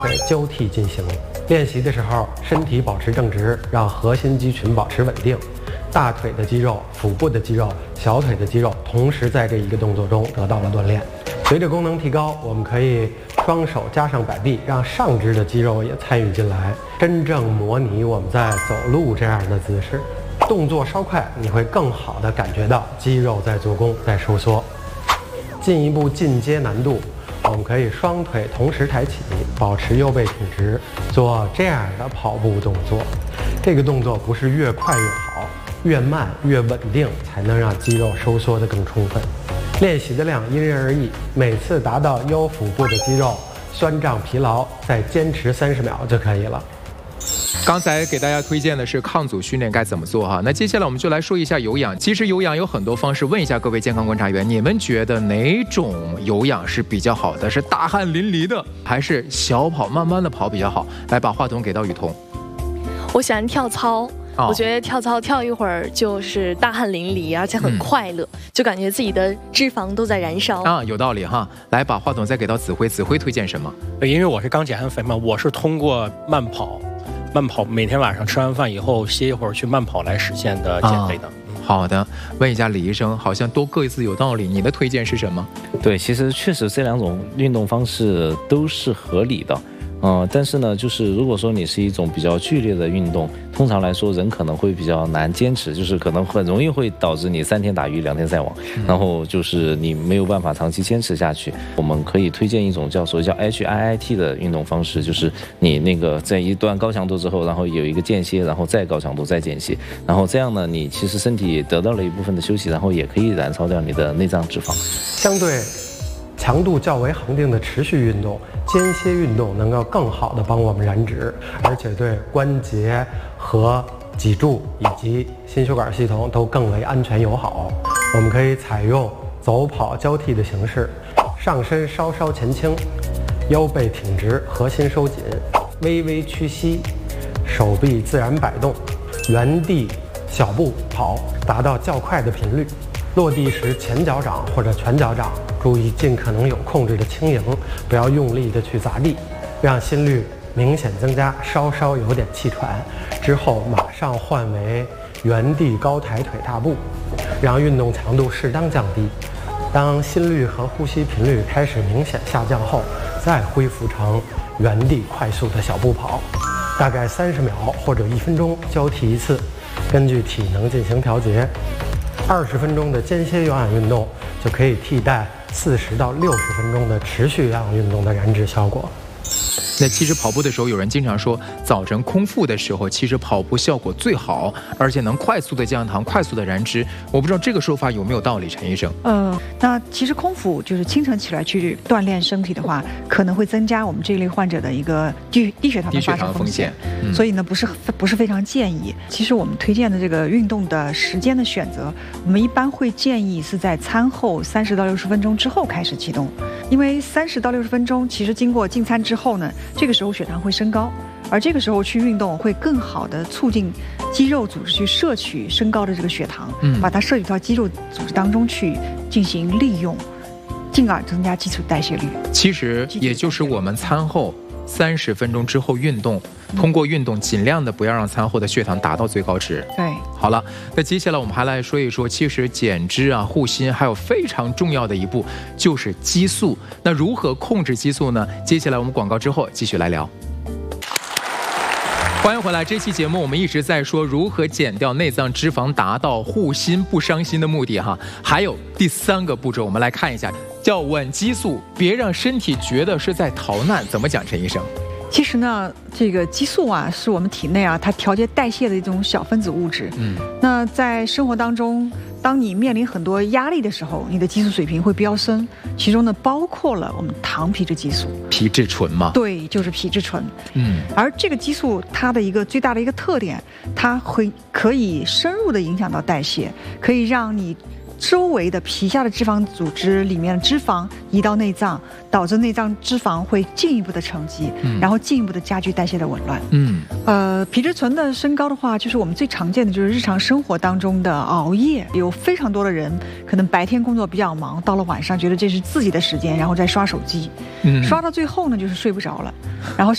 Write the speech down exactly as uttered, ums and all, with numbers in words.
腿交替进行。练习的时候，身体保持正直，让核心肌群保持稳定。大腿的肌肉、腹部的肌肉、小腿的肌肉，同时在这一个动作中得到了锻炼。随着功能提高，我们可以双手加上摆臂，让上肢的肌肉也参与进来，真正模拟我们在走路这样的姿势。动作稍快，你会更好地感觉到肌肉在做功，在收缩。进一步进阶难度，我们可以双腿同时抬起，保持右背挺直，做这样的跑步动作。这个动作不是越快越好，越慢越稳定，才能让肌肉收缩得更充分。练习的量因人而异，每次达到腰腹部的肌肉酸胀疲劳，再坚持三十秒就可以了。 刚才给大家推荐的是抗阻训练该怎么做哈，那接下来我们就来说一下有氧。其实有氧有很多方式，问一下各位健康观察员，你们觉得哪种有氧是比较好的？是大汗淋漓的，还是小跑慢慢的跑比较好？来，把话筒给到雨桐。 我喜欢跳操。 哦、 我觉得跳操跳一会儿就是大汗淋漓，而且很快乐，嗯、就感觉自己的脂肪都在燃烧啊，有道理哈。来，把话筒再给到子辉，子辉推荐什么？ 因为我是刚减完肥嘛，我是通过慢跑，慢跑每天晚上吃完饭以后歇一会儿去慢跑来实现的减肥的。啊嗯、好的，问一下李医生，好像都各自有道理，你的推荐是什么？ 对，其实确实这两种运动方式都是合理的。嗯，但是呢，就是如果说你是一种比较剧烈的运动，通常来说人可能会比较难坚持，就是可能很容易会导致你三天打鱼两天晒网，嗯、然后就是你没有办法长期坚持下去。我们可以推荐一种叫所谓叫 H I I T 的运动方式，就是你那个在一段高强度之后，然后有一个间歇，然后再高强度再间歇，然后这样呢，你其实身体得到了一部分的休息，然后也可以燃烧掉你的内脏脂肪。 相对强度较为恒定的持续运动，间歇运动能够更好地帮我们燃脂，而且对关节和脊柱以及心血管系统都更为安全友好。我们可以采用走跑交替的形式，上身稍稍前倾，腰背挺直，核心收紧，微微屈膝，手臂自然摆动，原地小步跑，达到较快的频率。落地时前脚掌或者全脚掌，注意尽可能有控制的轻盈，不要用力的去砸地，让心率明显增加，稍稍有点气喘。之后马上换为原地高抬腿踏步，让运动强度适当降低。当心率和呼吸频率开始明显下降后，再恢复成原地快速的小步跑，大概三十秒或者一分钟交替一次，根据体能进行调节。二十分钟的间歇有氧运动就可以替代四十到六十分钟的持续有氧运动的燃脂效果。 那其实跑步的时候，有人经常说，早晨空腹的时候，其实跑步效果最好，而且能快速的降糖、快速的燃脂。我不知道这个说法有没有道理，陈医生？ 呃，那其实空腹就是清晨起来去锻炼身体的话，可能会增加我们这一类患者的一个低低血糖的发生风险，嗯、所以呢，不是不是非常建议。其实我们推荐的这个运动的时间的选择，我们一般会建议是在餐后三十到六十分钟之后开始启动，因为三十到六十分钟，其实经过进餐之后呢。这个时候血糖会升高，而这个时候去运动会更好的促进肌肉组织去摄取升高的这个血糖，嗯，把它摄取到肌肉组织当中去进行利用，进而增加基础代谢率。 其实也就是我们餐后三十分钟之后运动，通过运动尽量的不要让餐后的血糖达到最高值。 对， 好了，那接下来我们还来说一说，其实减脂啊、护心还有非常重要的一步就是激素。那如何控制激素呢？接下来我们广告之后继续来聊。欢迎回来，这期节目我们一直在说如何减掉内脏脂肪，达到护心不伤心的目的哈。还有第三个步骤，我们来看一下，叫稳激素，别让身体觉得是在逃难。怎么讲，陈医生？ 其实呢，这个激素啊，是我们体内啊，它调节代谢的一种小分子物质。嗯，那在生活当中，当你面临很多压力的时候，你的激素水平会飙升，其中呢包括了我们糖皮质激素。 皮质醇吗？ 对，就是皮质醇。 嗯， 而这个激素它的一个最大的一个特点，它会可以深入的影响到代谢，可以让你周围的皮下的脂肪组织里面的脂肪移到内脏，导致内脏脂肪会进一步的沉积，嗯、然后进一步的加剧代谢的紊乱。嗯，呃，皮质醇的升高的话，就是我们最常见的就是日常生活当中的熬夜，有非常多的人可能白天工作比较忙，到了晚上觉得这是自己的时间，然后再刷手机，嗯、刷到最后呢就是睡不着了，然后